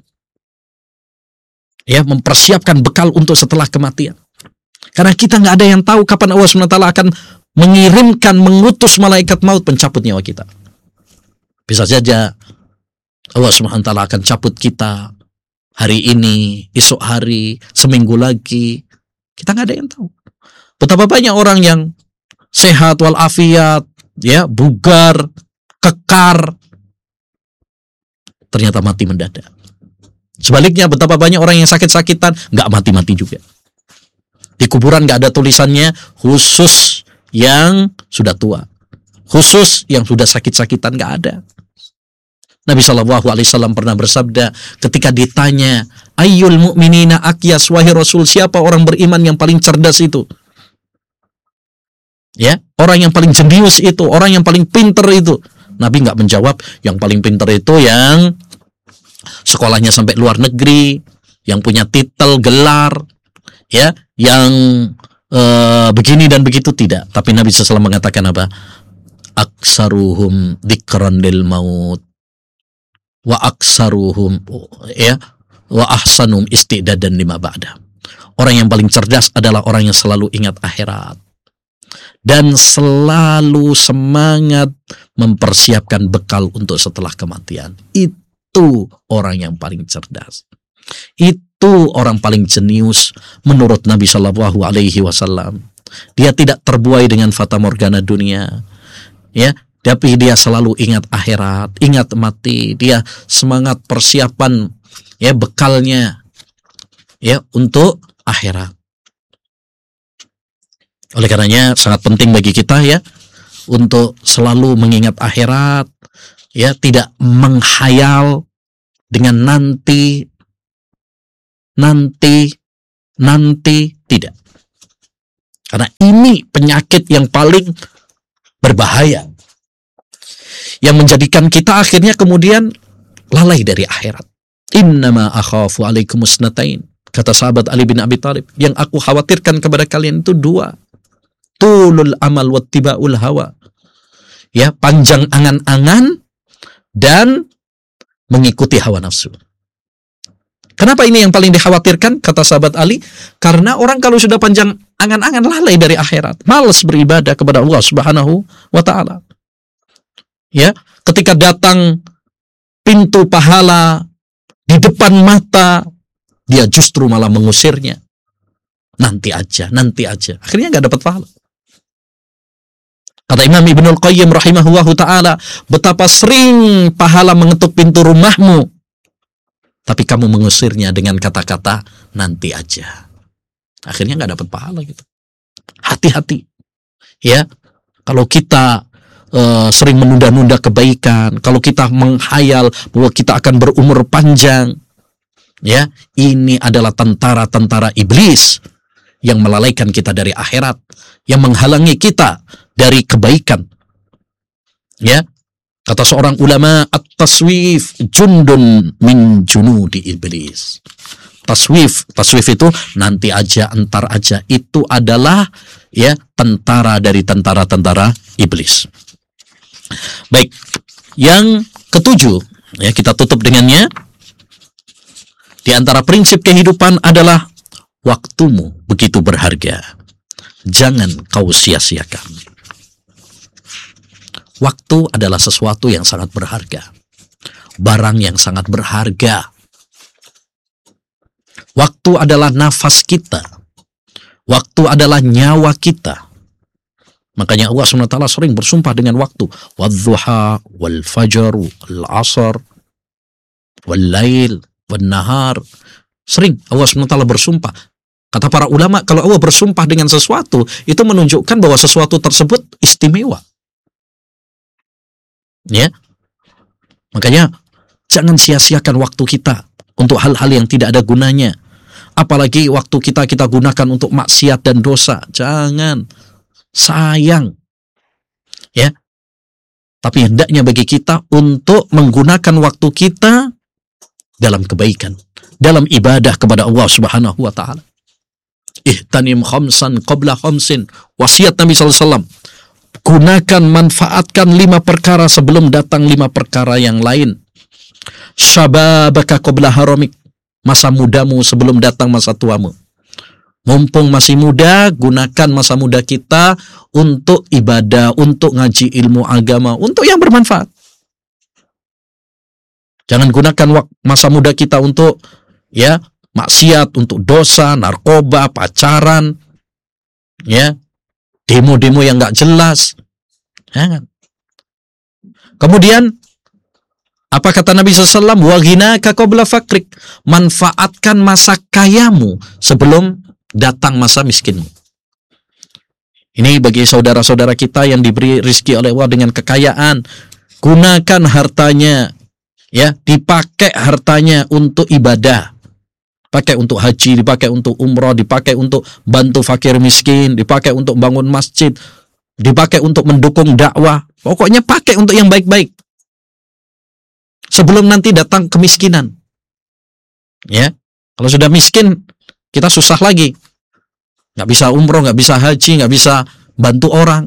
Ya, mempersiapkan bekal untuk setelah kematian. Karena kita nggak ada yang tahu kapan Allah SWT akan mengirimkan, mengutus malaikat maut pencabut nyawa kita. Bisa saja Allah SWT akan cabut kita hari ini, esok hari, seminggu lagi. Kita nggak ada yang tahu. Betapa banyak orang yang sehat walafiat, ya, bugar, kekar, ternyata mati mendadak. Sebaliknya, betapa banyak orang yang sakit-sakitan, nggak mati-mati juga. Di kuburan nggak ada tulisannya khusus yang sudah tua, khusus yang sudah sakit-sakitan, nggak ada. Nabi SAW pernah bersabda ketika ditanya, ayyul mu'minina akyas, wahai Rasul, siapa orang beriman yang paling cerdas itu? Ya, orang yang paling jenius itu, orang yang paling pinter itu. Nabi nggak menjawab yang paling pinter itu yang sekolahnya sampai luar negeri, yang punya titel, gelar, ya, yang begini dan begitu, tidak. Tapi Nabi SAW mengatakan apa? Aksaruhum dzikran lil maut wa aksaruhum, ya, wa ahsanum istidadan lima ba'da. Orang yang paling cerdas adalah orang yang selalu ingat akhirat dan selalu semangat mempersiapkan bekal untuk setelah kematian. Itu orang yang paling cerdas. Itu orang paling jenius menurut Nabi Shallallahu Alaihi Wasallam. Dia tidak terbuai dengan fata morgana dunia, ya. Tapi dia selalu ingat akhirat, ingat mati. Dia semangat persiapan, ya, bekalnya, ya, untuk akhirat. Oleh karenanya sangat penting bagi kita ya untuk selalu mengingat akhirat, ya, tidak menghayal dengan nanti, tidak. Karena ini penyakit yang paling berbahaya, yang menjadikan kita akhirnya kemudian lalai dari akhirat. Innama akhafu alaikumus natain, kata sahabat Ali bin Abi Thalib, yang aku khawatirkan kepada kalian itu dua. Tulul amal wattiba'ul hawa. Ya, panjang angan-angan dan mengikuti hawa nafsu. Kenapa ini yang paling dikhawatirkan, kata sahabat Ali? Karena orang kalau sudah panjang angan-angan lalai dari akhirat, malas beribadah kepada Allah Subhanahu wa taala. Ya, ketika datang pintu pahala di depan mata, dia justru malah mengusirnya. Nanti aja. Akhirnya nggak dapat pahala. Kata Imam Ibnul Qayyim rahimahullahu ta'ala, betapa sering pahala mengetuk pintu rumahmu, tapi kamu mengusirnya dengan kata-kata nanti aja. Akhirnya nggak dapat pahala gitu. Hati-hati. Ya, kalau kita sering menunda-nunda kebaikan, kalau kita menghayal bahwa kita akan berumur panjang, ya, ini adalah tentara-tentara iblis yang melalaikan kita dari akhirat, yang menghalangi kita dari kebaikan. Ya, kata seorang ulama, at-taswif jundun min junudi iblis. Taswif itu nanti aja, entar aja, itu adalah ya tentara dari tentara-tentara iblis. Baik, yang ketujuh, ya kita tutup dengannya. Di antara prinsip kehidupan adalah waktumu begitu berharga, jangan kau sia-siakan. Waktu adalah sesuatu yang sangat berharga, barang yang sangat berharga. Waktu adalah nafas kita, waktu adalah nyawa kita. Makanya Allah SWT sering bersumpah dengan waktu. Wadduha, wal fajar, wal asar, wal lail, wal nahar. Sering Allah SWT bersumpah. Kata para ulama, kalau Allah bersumpah dengan sesuatu, itu menunjukkan bahwa sesuatu tersebut istimewa. Ya, makanya jangan sia-siakan waktu kita untuk hal-hal yang tidak ada gunanya. Apalagi waktu kita gunakan untuk maksiat dan dosa. Jangan, sayang. Ya, tapi hendaknya bagi kita untuk menggunakan waktu kita dalam kebaikan, dalam ibadah kepada Allah Subhanahu wa taala. Ihtanim khamsan qabla khamsin. Wasiat Nabi SAW. Gunakan, manfaatkan 5 perkara sebelum datang 5 perkara yang lain. Syababaka qabla haramik. Masa mudamu sebelum datang masa tuamu. Mumpung masih muda, gunakan masa muda kita untuk ibadah, untuk ngaji ilmu agama, untuk yang bermanfaat. Jangan gunakan masa muda kita untuk ya maksiat, untuk dosa, narkoba, pacaran, ya, demo-demo yang nggak jelas. Jangan. Kemudian apa kata Nabi SAW? Wa ghinaka qabla fakrik. Manfaatkan masa kayamu sebelum datang masa miskinmu. Ini bagi saudara-saudara kita yang diberi rezeki oleh Allah dengan kekayaan. Gunakan hartanya, ya, dipakai hartanya untuk ibadah. Dipakai untuk haji, dipakai untuk umrah, dipakai untuk bantu fakir miskin, dipakai untuk bangun masjid, dipakai untuk mendukung dakwah. Pokoknya pakai untuk yang baik-baik. Sebelum nanti datang kemiskinan. Ya, kalau sudah miskin, kita susah lagi. Nggak bisa umroh, nggak bisa haji, nggak bisa bantu orang.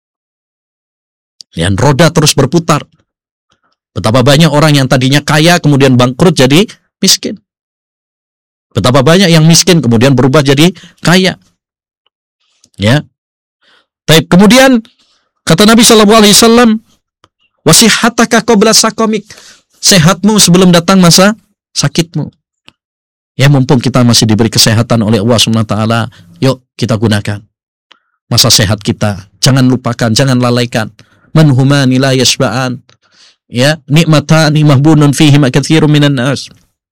Dan roda terus berputar. Betapa banyak orang yang tadinya kaya kemudian bangkrut jadi miskin. Betapa banyak yang miskin kemudian berubah jadi kaya. Ya. Baik, kemudian kata Nabi SAW, wasihataka qabla sakomik. Sehatmu sebelum datang masa sakitmu. Ya, mumpung kita masih diberi kesehatan oleh Allah SWT, yuk kita gunakan masa sehat kita. Jangan lupakan, jangan lalaikan. Man humani la yashba'an. Ya, nikmatani mahbunun fihi ma katsirun minan nas.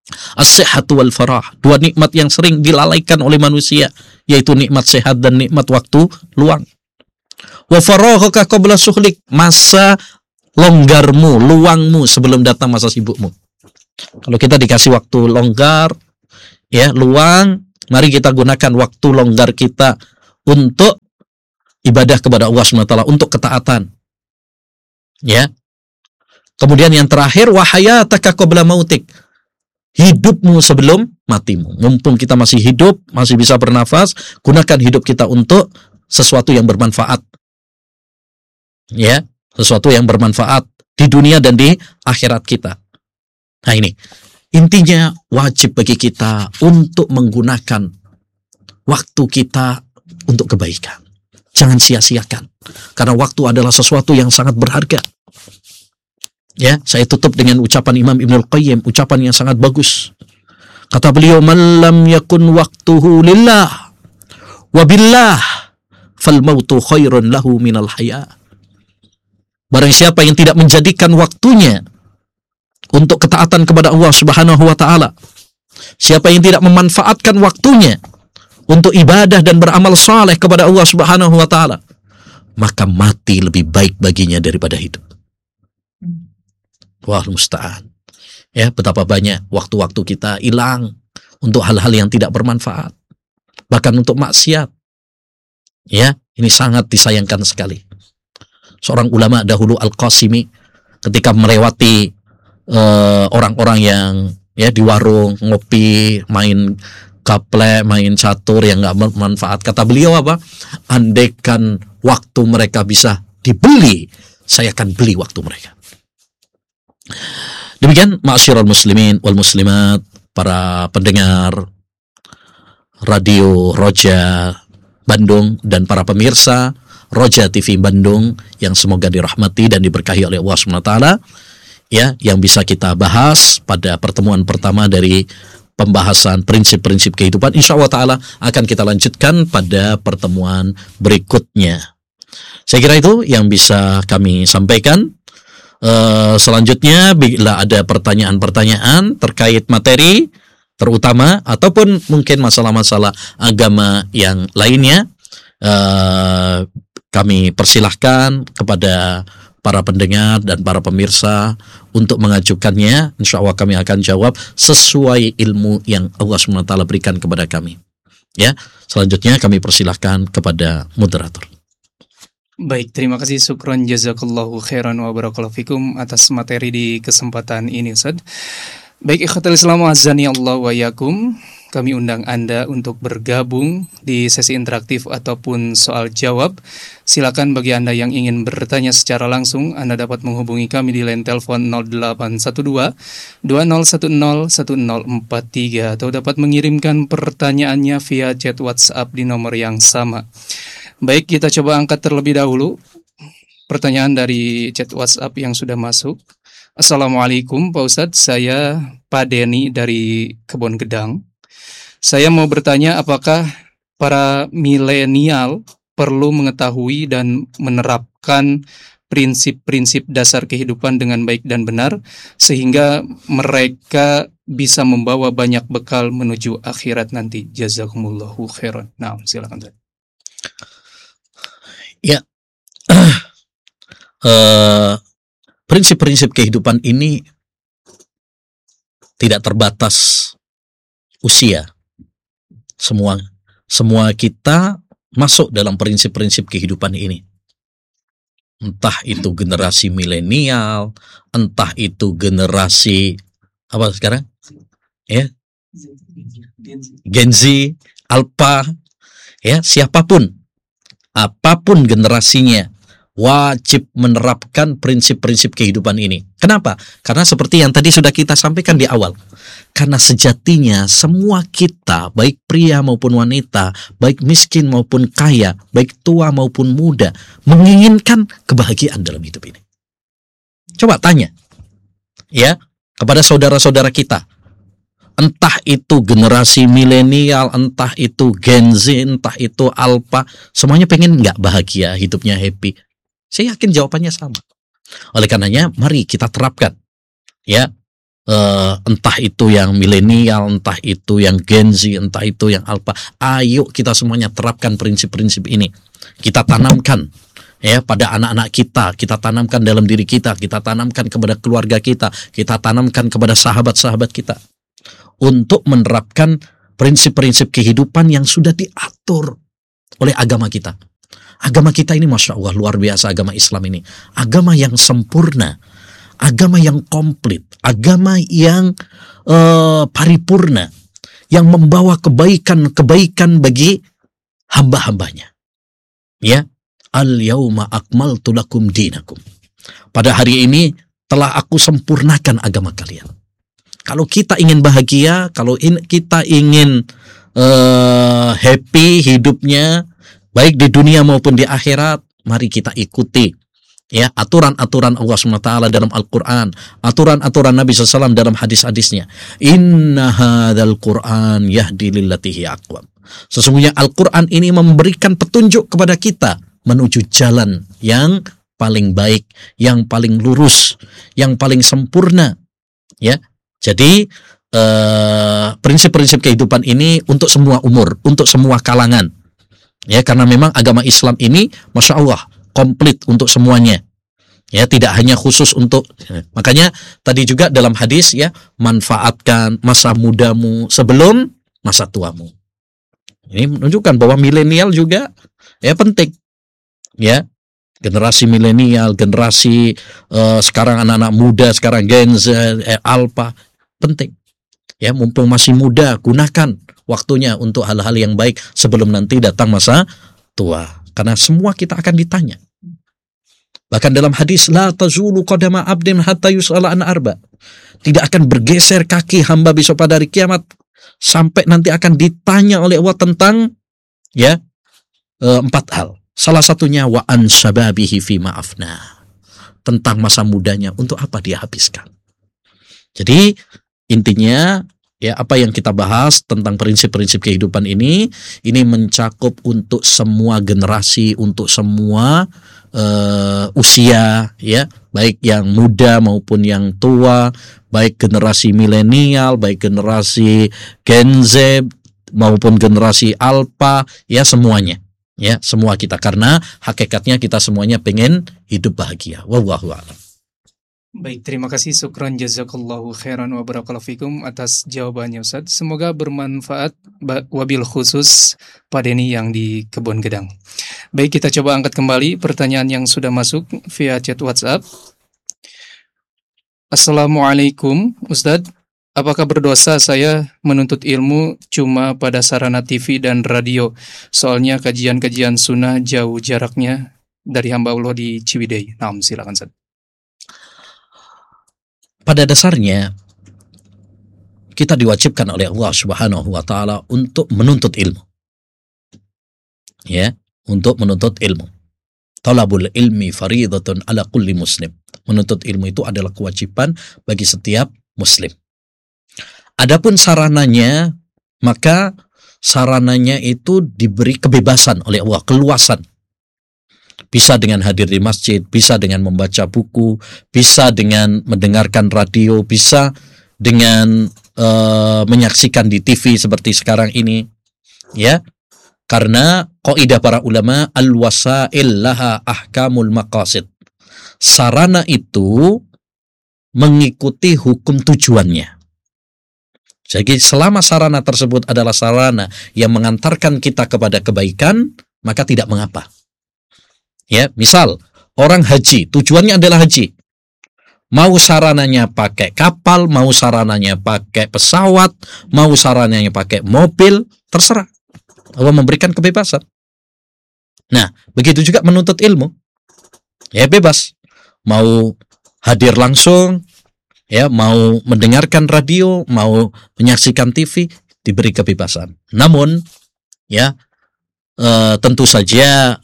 As-sihhatu wal farah, dua nikmat yang sering dilalaikan oleh manusia, yaitu nikmat sehat dan nikmat waktu luang. Wa faraghuka qabla suhlik, masa longgarmu, luangmu sebelum datang masa sibukmu. Kalau kita dikasih waktu longgar, ya, luang, mari kita gunakan waktu longgar kita untuk ibadah kepada Allah SWT, untuk ketaatan. Ya. Kemudian yang terakhir, wa hayataka qabla mautik, hidupmu sebelum matimu. Mumpung kita masih hidup, masih bisa bernafas, gunakan hidup kita untuk sesuatu yang bermanfaat. Ya, sesuatu yang bermanfaat di dunia dan di akhirat kita. Nah ini, intinya wajib bagi kita untuk menggunakan waktu kita untuk kebaikan. Jangan sia-siakan, karena waktu adalah sesuatu yang sangat berharga. Ya, saya tutup dengan ucapan Imam Ibnul Qayyim, ucapan yang sangat bagus. Kata beliau, "Man lam yakun waqtuhu lillah wa billah fal mautu khairun lahu minal haya." Barang siapa yang tidak menjadikan waktunya untuk ketaatan kepada Allah Subhanahu wa taala, siapa yang tidak memanfaatkan waktunya untuk ibadah dan beramal saleh kepada Allah Subhanahu wa taala, maka mati lebih baik baginya daripada hidup. Wah, musta'an. Ya, betapa banyak waktu-waktu kita hilang untuk hal-hal yang tidak bermanfaat, bahkan untuk maksiat. Ya, ini sangat disayangkan sekali. Seorang ulama dahulu, Al-Qasimi, ketika melewati orang-orang yang ya di warung ngopi, main gaple, main catur yang nggak bermanfaat, kata beliau apa? Andaikan waktu mereka bisa dibeli, saya akan beli waktu mereka. Demikian, ma'asyiral muslimin wal muslimat, para pendengar Radio Roja Bandung dan para pemirsa Roja TV Bandung yang semoga dirahmati dan diberkahi oleh Allah SWT, ya, yang bisa kita bahas pada pertemuan pertama dari pembahasan prinsip-prinsip kehidupan. Insya Allah Ta'ala akan kita lanjutkan pada pertemuan berikutnya. Saya kira itu yang bisa kami sampaikan. Selanjutnya, bila ada pertanyaan-pertanyaan terkait materi terutama ataupun mungkin masalah-masalah agama yang lainnya, kami persilahkan kepada para pendengar dan para pemirsa untuk mengajukannya. Insya Allah kami akan jawab sesuai ilmu yang Allah SWT berikan kepada kami. Ya, selanjutnya kami persilahkan kepada moderator. Baik, terima kasih, syukron jazakallahu khairan wa barakallahu fikum atas materi di kesempatan ini, Ustaz. Baik, ikhwatul Islam azani Allah wa yakum, kami undang Anda untuk bergabung di sesi interaktif ataupun soal jawab. Silakan bagi Anda yang ingin bertanya secara langsung, Anda dapat menghubungi kami di line telepon 0812 2010 1043 atau dapat mengirimkan pertanyaannya via chat WhatsApp di nomor yang sama. Baik, kita coba angkat terlebih dahulu pertanyaan dari chat WhatsApp yang sudah masuk. Assalamualaikum Pak Ustadz, saya Pak Denny dari Kebon Gedang. Saya mau bertanya, apakah para milenial perlu mengetahui dan menerapkan prinsip-prinsip dasar kehidupan dengan baik dan benar, sehingga mereka bisa membawa banyak bekal menuju akhirat nanti. Jazakumullahu khairan. Nah, silakan. Ya, prinsip-prinsip kehidupan ini tidak terbatas usia. Semua kita masuk dalam prinsip-prinsip kehidupan ini. Entah itu generasi milenial, entah itu generasi apa sekarang? Ya, Gen Z, Alpha, ya, siapapun, apapun generasinya, wajib menerapkan prinsip-prinsip kehidupan ini. Kenapa? Karena seperti yang tadi sudah kita sampaikan di awal. Karena sejatinya semua kita, baik pria maupun wanita, baik miskin maupun kaya, baik tua maupun muda, menginginkan kebahagiaan dalam hidup ini. Coba tanya, ya, kepada saudara-saudara kita. Entah itu generasi milenial, entah itu Gen Z, entah itu Alpha, semuanya pengen nggak bahagia, hidupnya happy. Saya yakin jawabannya sama. Oleh karenanya, mari kita terapkan, ya, entah itu yang milenial, entah itu yang Gen Z, entah itu yang Alpha. Ayo kita semuanya terapkan prinsip-prinsip ini. Kita tanamkan ya pada anak-anak kita tanamkan dalam diri kita tanamkan kepada keluarga kita tanamkan kepada sahabat-sahabat kita untuk menerapkan prinsip-prinsip kehidupan yang sudah diatur oleh agama kita. Agama kita ini Masya Allah luar biasa, agama Islam ini. Agama yang sempurna, agama yang komplit, agama yang paripurna, yang membawa kebaikan-kebaikan bagi hamba-hambanya. Ya, al-yauma akmaltu lakum dinakum. Pada hari ini telah aku sempurnakan agama kalian. Kalau kita ingin bahagia, kalau kita ingin happy hidupnya, baik di dunia maupun di akhirat, mari kita ikuti ya aturan-aturan Allah SWT dalam Al-Quran, aturan-aturan Nabi SAW dalam hadis-hadisnya. Inna hadzal Qur'an yahdi lillati hiya aqwam. Sesungguhnya Al-Quran ini memberikan petunjuk kepada kita menuju jalan yang paling baik, yang paling lurus, yang paling sempurna. Ya, jadi prinsip-prinsip kehidupan ini untuk semua umur, untuk semua kalangan. Ya, karena memang agama Islam ini, Masya Allah, komplit untuk semuanya. Ya, tidak hanya khusus untuk. Makanya tadi juga dalam hadis ya, manfaatkan masa mudamu sebelum masa tuamu. Ini menunjukkan bahwa milenial juga ya penting. Ya, generasi milenial, generasi sekarang anak-anak muda, sekarang Gen Z, Alpha, penting. Ya, mumpung masih muda, gunakan waktunya untuk hal-hal yang baik sebelum nanti datang masa tua. Karena semua kita akan ditanya. Bahkan dalam hadis, la tazulu qadama abdin hatta yus'ala an arba. Tidak akan bergeser kaki hamba besok pada hari kiamat sampai nanti akan ditanya oleh Allah tentang ya 4 hal. Salah satunya wa an syababihi fi ma'afna. Tentang masa mudanya, untuk apa dia habiskan. Jadi intinya ya apa yang kita bahas tentang prinsip-prinsip kehidupan ini mencakup untuk semua generasi, untuk semua usia ya, baik yang muda maupun yang tua, baik generasi milenial, baik generasi Gen Z maupun generasi Alpha, ya semuanya. Ya, semua kita, karena hakikatnya kita semuanya pengen hidup bahagia. Wallahu a'lam. Baik, terima kasih, syukran jazakallahu khairan wa barakallahu fikum atas jawabannya Ustaz. Semoga bermanfaat, wabil khusus Pak Denny yang di Kebon Gedang. Baik, kita coba angkat kembali pertanyaan yang sudah masuk via chat WhatsApp. Assalamualaikum Ustaz, apakah berdosa saya menuntut ilmu cuma pada sarana TV dan radio? Soalnya kajian-kajian sunnah jauh jaraknya dari hamba Allah di Ciwidey. Nah, silakan Ustaz. Pada dasarnya kita diwajibkan oleh Allah Subhanahu wa taala untuk menuntut ilmu. Ya, untuk menuntut ilmu. Talabul ilmi fariidatun ala kulli muslim. Menuntut ilmu itu adalah kewajiban bagi setiap muslim. Adapun sarananya, maka sarananya itu diberi kebebasan oleh Allah, keluasan. Bisa dengan hadir di masjid, bisa dengan membaca buku, bisa dengan mendengarkan radio, bisa dengan menyaksikan di TV seperti sekarang ini. Ya, karena kaidah para ulama, al-wasail laha ahkamul maqasid. Sarana itu mengikuti hukum tujuannya. Jadi selama sarana tersebut adalah sarana yang mengantarkan kita kepada kebaikan, maka tidak mengapa. Ya, misal orang haji, tujuannya adalah haji. Mau sarananya pakai kapal, mau sarananya pakai pesawat, mau sarananya pakai mobil, terserah. Allah memberikan kebebasan. Nah, begitu juga menuntut ilmu. Ya, bebas. Mau hadir langsung, ya, mau mendengarkan radio, mau menyaksikan TV, diberi kebebasan. Namun, ya, tentu saja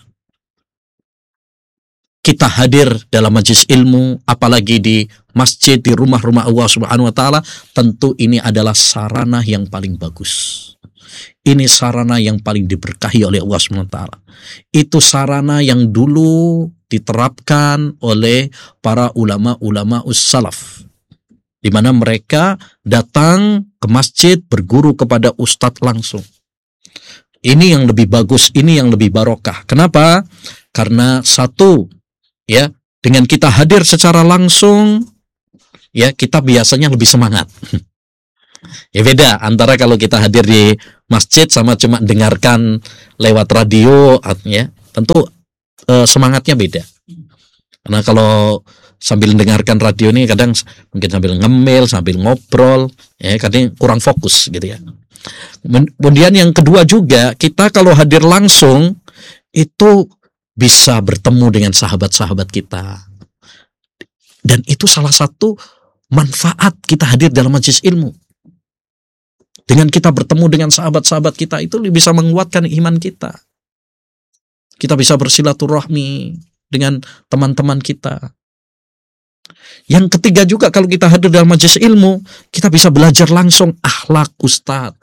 kita hadir dalam majelis ilmu, apalagi di masjid, di rumah-rumah Allah Subhanahu wa taala, tentu ini adalah sarana yang paling bagus. Ini sarana yang paling diberkahi oleh Allah Subhanahu wa taala. Itu sarana yang dulu diterapkan oleh para ulama-ulama salaf. di mana mereka datang ke masjid berguru kepada ustadz langsung. Ini yang lebih bagus, ini yang lebih barokah. Kenapa? Karena satu, ya, dengan kita hadir secara langsung, ya, kita biasanya lebih semangat. Ya beda antara kalau kita hadir di masjid sama cuma dengarkan lewat radio, ya, tentu semangatnya beda. Karena kalau sambil dengarkan radio ini kadang mungkin sambil ngemil, sambil ngobrol, ya kadang kurang fokus gitu ya. Kemudian yang kedua juga, kita kalau hadir langsung itu bisa bertemu dengan sahabat-sahabat kita. Dan itu salah satu manfaat kita hadir dalam majelis ilmu. Dengan kita bertemu dengan sahabat-sahabat kita itu bisa menguatkan iman kita. Kita bisa bersilaturahmi dengan teman-teman kita. Yang ketiga juga, kalau kita hadir dalam majelis ilmu, kita bisa belajar langsung akhlak ustadz.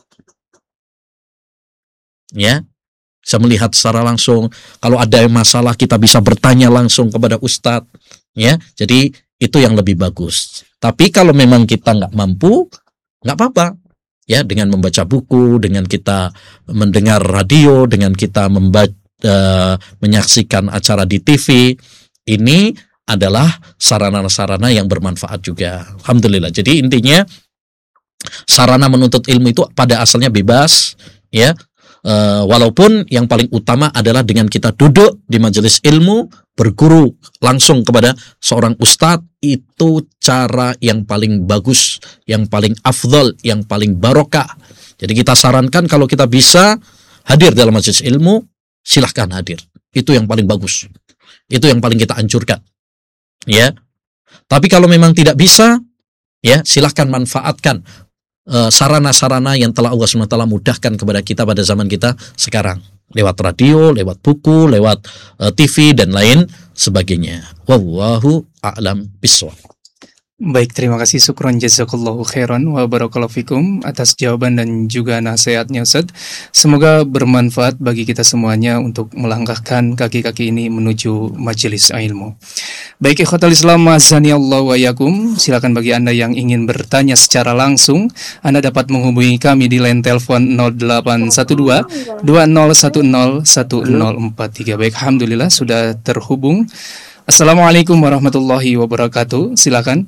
Ya, bisa melihat secara langsung. Kalau ada masalah, kita bisa bertanya langsung kepada ustadz. Ya, jadi itu yang lebih bagus. Tapi kalau memang kita nggak mampu, nggak apa-apa. Ya, dengan membaca buku, dengan kita mendengar radio, dengan kita menyaksikan acara di TV, ini adalah sarana-sarana yang bermanfaat juga. Alhamdulillah. Jadi intinya sarana menuntut ilmu itu pada asalnya bebas, ya. Walaupun yang paling utama adalah dengan kita duduk di majelis ilmu, berguru langsung kepada seorang ustadz, itu cara yang paling bagus, yang paling afdal, yang paling barokah. Jadi kita sarankan kalau kita bisa hadir dalam majelis ilmu, silahkan hadir. Itu yang paling bagus. Itu yang paling kita anjurkan. Ya, tapi kalau memang tidak bisa, ya silahkan manfaatkan sarana-sarana yang telah Allah SWT mudahkan kepada kita pada zaman kita sekarang, lewat radio, lewat buku, lewat TV dan lain sebagainya. Wallahu a'lam bishawab. Baik, terima kasih, syukron jazakallahu khairan wa barakallahu fikum atas jawaban dan juga nasihatnya Ustaz. Semoga bermanfaat bagi kita semuanya untuk melangkahkan kaki-kaki ini menuju majelis ilmu. Baik, ikhwatal Islam azani Allah wa yakum, silakan bagi Anda yang ingin bertanya secara langsung, Anda dapat menghubungi kami di line telepon 0812 2010 1043. Baik, alhamdulillah sudah terhubung. Assalamualaikum warahmatullahi wabarakatuh. Silakan.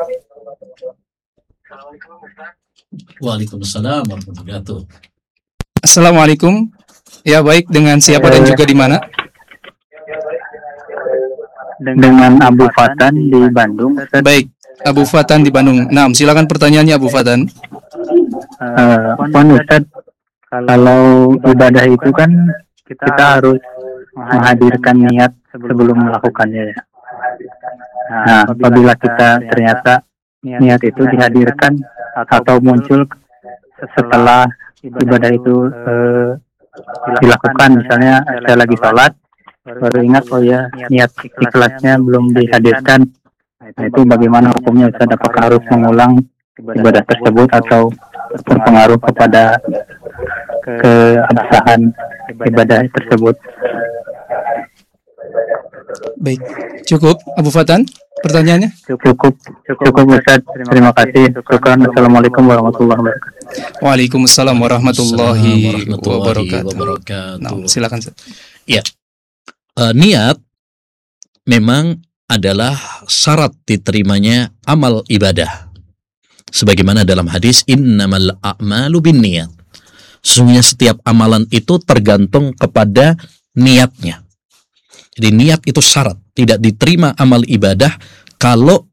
Waalaikumsalam warahmatullahi wabarakatuh. Assalamualaikum. Ya, baik, dengan siapa dan juga di mana? Dengan Abu Fatan di Bandung. Baik, Abu Fatan di Bandung. Nah, silakan pertanyaannya Abu Fatan. Ustaz, kalau ibadah itu kan kita harus menghadirkan niat sebelum melakukannya. Nah, apabila kita ternyata niat itu dihadirkan atau muncul setelah ibadah itu dilakukan, misalnya saya lagi sholat, baru ingat, oh ya, niat ikhlasnya belum dihadirkan. Nah, itu bagaimana hukumnya Ustaz? Apakah harus mengulang ibadah tersebut atau berpengaruh kepada keabsahan ibadah tersebut? Baik, cukup Abu Fatan pertanyaannya? Cukup Ustaz. Terima kasih. Syukran. Assalamualaikum warahmatullahi wabarakatuh. Waalaikumsalam warahmatullahi wabarakatuh. Nah, silakan. Ya, niat memang adalah syarat diterimanya amal ibadah. Sebagaimana dalam hadis, innamal a'malu binniyat. Sesungguhnya setiap amalan itu tergantung kepada niatnya. Jadi niat itu syarat. Tidak diterima amal ibadah kalau